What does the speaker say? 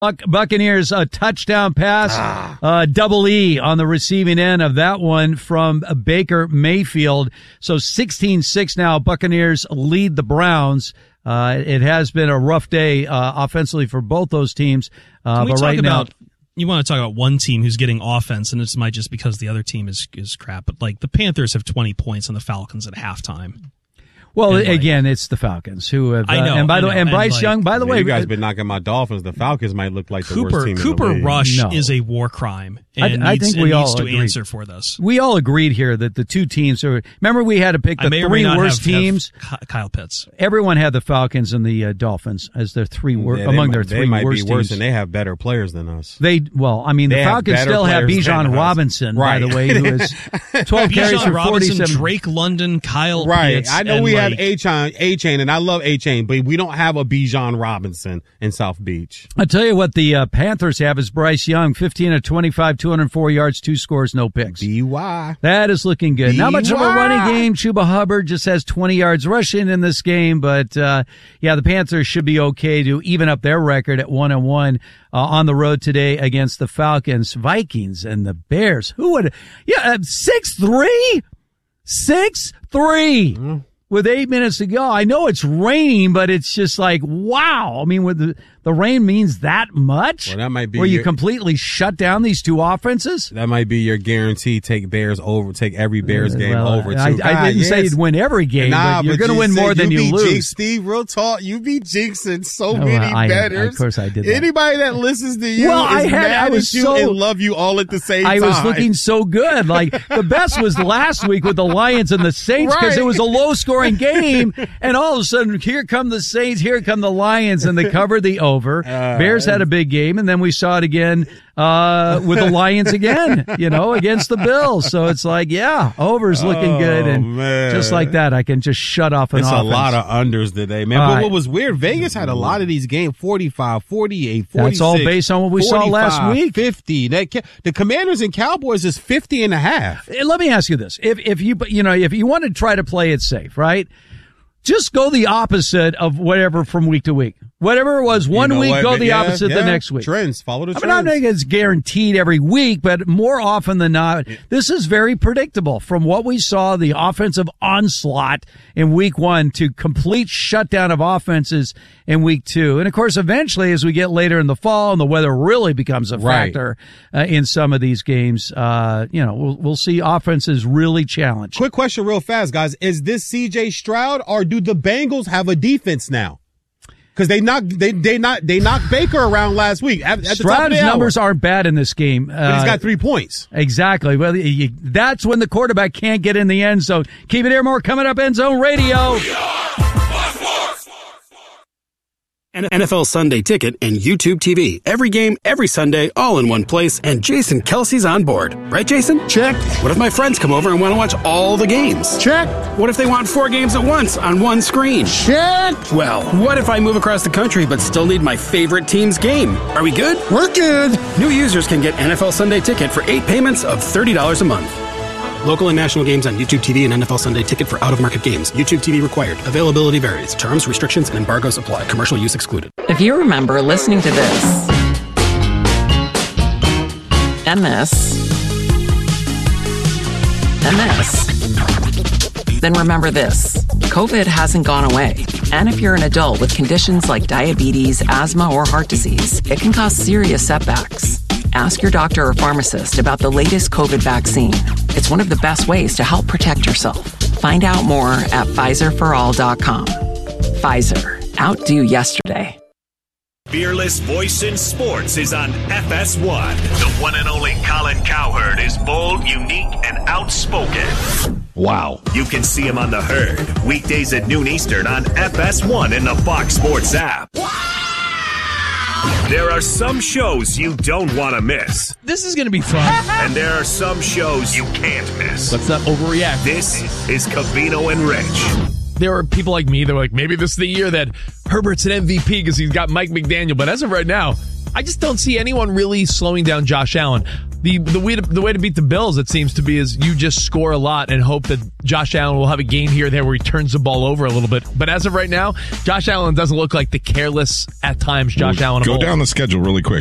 Buccaneers a touchdown pass, double E on the receiving end of that one from Baker Mayfield. So 16-6 now. Buccaneers lead the Browns. It has been a rough day offensively for both those teams. Can we but talk right about? now, You want to talk about one team who's getting offense, and it's might just because the other team is crap. But like the Panthers have 20 points on the Falcons at halftime. well, again, it's the Falcons who have. I know, and by the I way, know. and Bryce And, Young. By the way, you guys been knocking my Dolphins. The Falcons might look like the worst team in the Cooper league. Rush No. is a war crime, and I needs, think we and all needs to agree. answer for this. we all agreed here that the two teams are. Remember, we had to pick I the may or may three not worst have teams. Kyle Pitts. Everyone had the Falcons and the Dolphins as their three Yeah, among their they three might worst be worse, teams. and they have better players than us. The They have Falcons better still have players than Bijan us. Robinson, Right. by the way, who is 12 carries Bijan for Robinson, 47. Drake London, Kyle Right. Pitts. I know and we like, have A-Chain, and I love A-Chain, but we don't have a Bijan Robinson in South Beach. I'll tell you what the Panthers have is Bryce Young, 15 of 25, 204 yards, 2 scores, no picks. BY. That is looking good. Not much of a BY. running game. Chuba Hubbard just has 20 yards rushing in this game, but the Panthers should be okay to even up their record at 1-1 on the road today against the Falcons, Vikings, and the Bears. Who would? 6-3, 6-3. With 8 minutes to go. I know it's raining, but it's just like, wow. I mean, with the rain means that much? Well, that might be where you your- completely shut down these two offenses? That might be your guarantee. Take every Bears game Well, over, too. I God, didn't say yes. you'd win every game, but you're going to win more than you be lose. Steve, real talk. You be jinxing so No, many I- bettors. of course I did that. Anybody that listens to you Well, is mad I was at you so- and love you all at the same time. I was looking so good. Like, the best was last week with the Lions and the Saints because Right. it was a low-scoring game, and all of a sudden, here come the Saints, here come the Lions, and they covered the over. Bears had a big game, and then we saw it again with the Lions again, against the Bills. So it's like, over's looking good, and man. just like that, I can just shut off an It's offense. a lot of unders today, man. But what was weird, Vegas had a lot of these games, 45, 48, 46. That's all based on what we saw last week. 50. The Commanders and Cowboys is 50 and a half. Let me ask you this: if you want to try to play it safe, right? Just go the opposite of whatever from week to week. Whatever it was one week, go the opposite the next week. Trends. Follow the trends. I mean, I'm not saying it's guaranteed every week, but more often than not, this is very predictable. From what we saw, the offensive onslaught in week 1 to complete shutdown of offenses in week 2. And of course, eventually, as we get later in the fall and the weather really becomes a factor in some of these games, we'll see offenses really challenged. Quick question real fast, guys. Is this C.J. Stroud or do the Bengals have a defense now? Because they knocked Baker around last week. At the top of Stroud's the hour. numbers aren't bad in this game. But he's got 3 points. Exactly. Well, that's when the quarterback can't get in the end zone. Keep it here. More coming up. End Zone Radio. NFL Sunday Ticket and YouTube TV. Every game, every Sunday, all in one place. And Jason Kelsey's on board. Right, Jason? Check. What if my friends come over and want to watch all the games? Check. What if they want 4 games at once on one screen? Check. Well, what if I move across the country but still need my favorite team's game? Are we good? We're good. New users can get NFL Sunday Ticket for 8 payments of $30 a month. Local and national games on YouTube TV and NFL Sunday Ticket for out-of-market games. YouTube TV required. Availability varies. Terms, restrictions, and embargoes apply. Commercial use excluded. If you remember listening to this and this and this, then remember this. COVID hasn't gone away. And if you're an adult with conditions like diabetes, asthma, or heart disease, it can cause serious setbacks. Ask your doctor or pharmacist about the latest COVID vaccine. It's one of the best ways to help protect yourself. Find out more at PfizerForAll.com. Pfizer. Outdo yesterday. Fearless voice in sports is on FS1. The one and only Colin Cowherd is bold, unique, and outspoken. Wow. You can see him on The Herd, weekdays at noon Eastern on FS1 and the Fox Sports app. There are some shows you don't want to miss. This is going to be fun. And there are some shows you can't miss. Let's not overreact. This is Covino and Rich. there are people like me that were like, maybe this is the year that Herbert's an MVP because he's got Mike McDaniel. But as of right now, I just don't see anyone really slowing down Josh Allen. The way to beat the Bills, it seems to be, is you just score a lot and hope that Josh Allen will have a game here or there where he turns the ball over a little bit. But as of right now, Josh Allen doesn't look like the careless, at times, Josh Allen of old. Go down the schedule really quick.